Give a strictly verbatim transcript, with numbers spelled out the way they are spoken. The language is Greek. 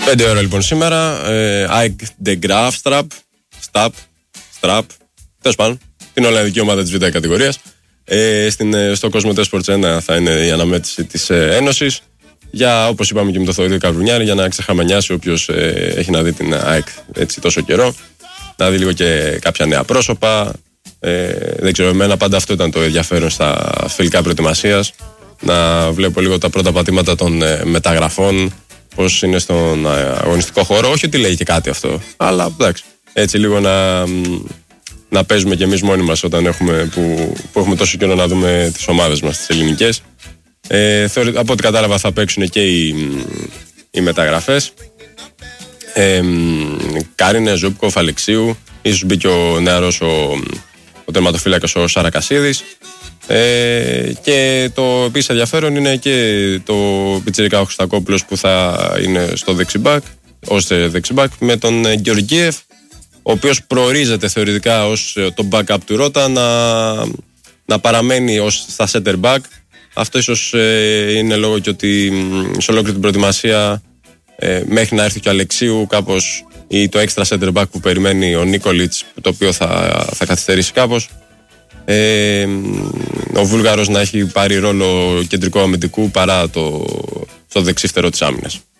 Πέντε ώρα λοιπόν σήμερα. Άικ De Graaf Strap, Stap, Strap, τέλος πάντων, την Ολλανδική ομάδα της Β' κατηγορίας. Ε, στην, στο Cosmote Sports ένα θα είναι η αναμέτρηση της ε, Ένωσης. Για, όπως είπαμε και με το Θοδωρή Καβρουνιάρη, για να ξεχαμενιάσει όποιος ε, έχει να δει την ΑΕΚ έτσι τόσο καιρό. Να δει λίγο και κάποια νέα πρόσωπα. Ε, δεν ξέρω, εμένα πάντα αυτό ήταν το ενδιαφέρον στα φιλικά προετοιμασίας. Να βλέπω λίγο τα πρώτα πατήματα των ε, μεταγραφών, πώς είναι στον αγωνιστικό χώρο. Όχι ότι λέει και κάτι αυτό, αλλά εντάξει, έτσι λίγο να, να παίζουμε κι εμείς μόνοι μας όταν έχουμε, που, που έχουμε τόσο καιρό να δούμε τις ομάδες μας, τις ελληνικές. Ε, θεωρεί, από ό,τι κατάλαβα θα παίξουν και οι, οι μεταγραφές. Ε, Κάρινε, Ζούπκοφ, Αλεξίου, ίσως μπει και ο νεαρός ο, ο τερματοφύλακας ο Σαρακασίδης. Ε, και το επίσης ενδιαφέρον είναι και το πιτσιρικά ο Χρυστακόπουλος που θα είναι στο δεξιμπάκ, ως δεξιμπάκ, με τον Γεωργίεφ, ο οποίος προορίζεται θεωρητικά ως το backup του Ρώτα να, να παραμένει ως στα center back. Αυτό ίσως ε, είναι λόγω και ότι σε ολόκληρη την προετοιμασία ε, μέχρι να έρθει και ο Αλεξίου κάπως, ή το extra center back που περιμένει ο Νίκολιτς, το οποίο θα, θα καθυστερήσει κάπως. Ε, ο Βούλγαρος να έχει πάρει ρόλο κεντρικού αμυντικού παρά το, το δεξί φτερό της άμυνας.